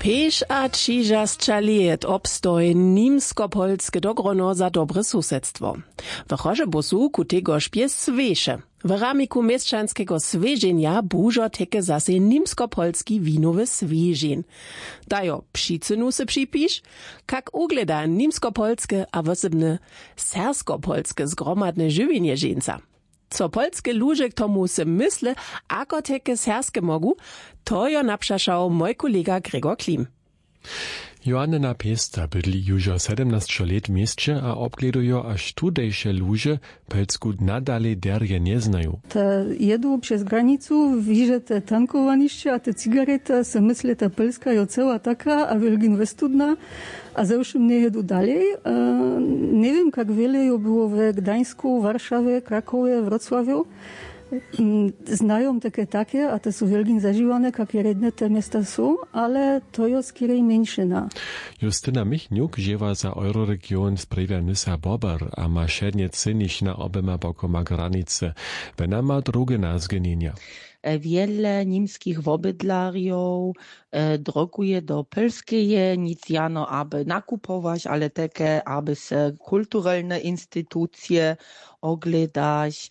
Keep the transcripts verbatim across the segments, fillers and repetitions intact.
Pěš a třižasća let obstoj nimsko-polske dogrono za dobre susedstwo. W Chožebusu ku tegož pies sveše. W ramiku mieszczańskiego sveženja bužo teke zase nimsko-polski winowy svežin. Dajo přicynu se připiš, kak ugleda nimsko-polske a wosebne sersko-polske zgromadne živinje ženca. Co polskie ludzie k tomu se mysle, ako teke serske mogu, to jo napšašał mój kolega Gregor Klim. Joanna Pesta bydli już siedemnaście let w mieście, a obgledują aż tudejsze ludzie polsku nadal derje nie znają. Te jedu przez granicę, widzę te tankowaniście, a te cigarety, se myślę, ta Polska jest cała taka, a wielgin westudna, a zewszym nie jedu dalej. E, nie wiem, jak wiele jo było w Gdańsku, Warszawie, Krakowie, Wrocławiu. Znają takie takie, a te są wielgin zażywane, jakie redne te miasta są, ale to jest kierej mniejszyna. Justyna Michniuk żywa za Euroregion sprawia Nysa Bober, a ma średnie cynić na obema bokoma granice. Wena ma drugie nazgenienia. Wiele niemskich wobydlariów e, droguje do Polskeje, nic jano, aby nakupować, ale takie, aby se kulturalne instytucje oglądać,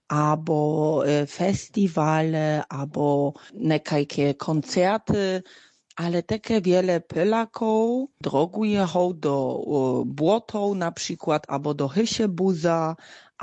albo festiwale, albo nekajkie koncerty, ale takie wiele Polaków droguje do Błotów na przykład, albo do Hyszebuza,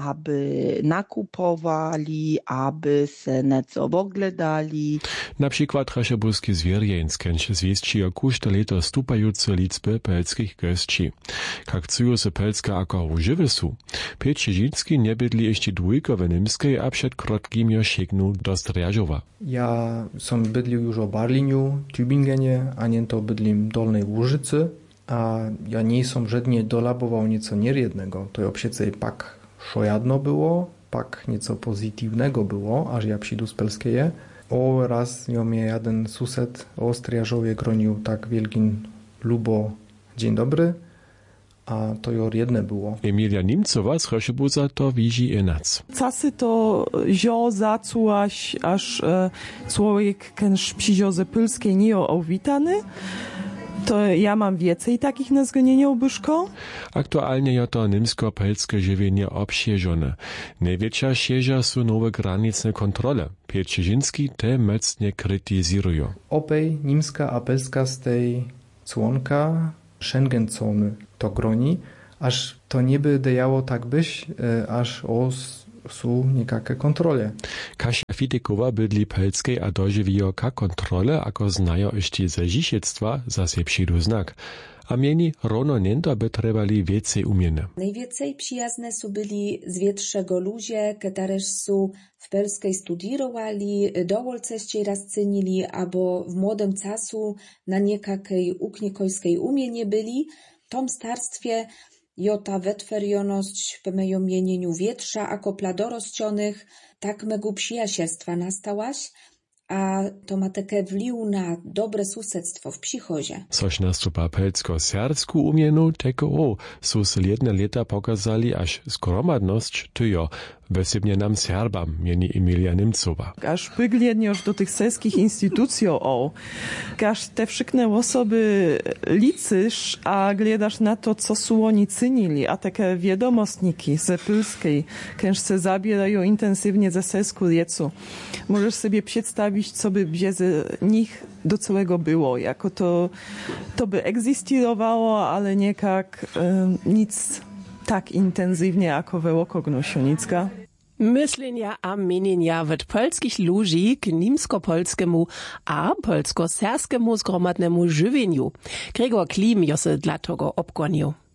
aby nakupowali, aby se nieco oglądali. Na przykład Hyszebuski Zwierjenskenś zwieściło kuszte leto stupające liczby polskich gości. Jak czują se Polska jako używy są. Piotr Cieżyński nie bydli jeszcze dwójko w Niemskiej, a przed krótkim jo sięgnął do Strjażowa. Ja som bydlił już o Berliniu, Tübingenie, a nie to bydlim Dolnej Łużycy, a ja nie som żadnie dolabował nieco niejednego. To jo przecież pak szojadno było, pak nieco pozytywnego było, aż ja przyjdu z Polskeje. O raz jo mnie jeden sused o Strjażowie gronił tak wielkin lubo dzień dobry, a to jo jedne było. Emilia Nimcowa z Hyszebuza to widzi inac. Czasy to zio zacułaś, aż e, człowiek kęż przyjdzie z Polskiej nie owitany. To ja mam więcej takich na zgonieniu Byszko. Aktualnie jest to niemsko-polskie żywienie obsieżone. Największa sieża są nowe graniczne kontrole. Piotr Cieżyński te mocnie krytyzują. Obej niemska a polska z tej członka Schengen-zony to groni, aż to nie by dejało tak byś, aż o są niekake kontrole. Kasia Fitekowa bydli polskiej a dożywijo ka kontrole, ako znajo jeszcze ze zisiectwa, zase przyjdu znak. A mieni rono niento by trebali więcej umienne. Najwięcej przyjazne są byli z wietrzego ludzie, którzy są w Polskiej studierowali, dowolceście raz cenili, albo w młodym czasu na niekakiej uknikojskiej umienie byli. W tom starstwie jota wetwerioność w mejo mienieniu wietrza, ako pladoroscionych, tak megu przyjacielstwa nastałaś, a to ma takie wliw na dobre susedstwo w przychodzie. Coś nastupa pelsko-serbsku umienu, teko o, są se jedne lata pokazali, aż skromadność tyjo, wesybnie nam Serbam, mieni Emilia Nimcowa. Aż wyglądniesz do tych selskich instytucji, o, aż te wszystkie osoby liczysz, a gledasz na to, co są oni cynili, a takie wiadomostniki z Polskiej, kęż se zabierają intensywnie ze selsku wiecu. Możesz sobie przedstawić, co by bez nich do całego było, jako to, to by egzystowało, ale nie jak e, nic tak intensywnie, jako we Łokognusiu, nicka. Myslenia a menenia w polskich ludzi k nimsko-polskiemu a polsko-serskiemu zgromadnemu żywieniu. Gregor Klim jo se dla tego obgonił.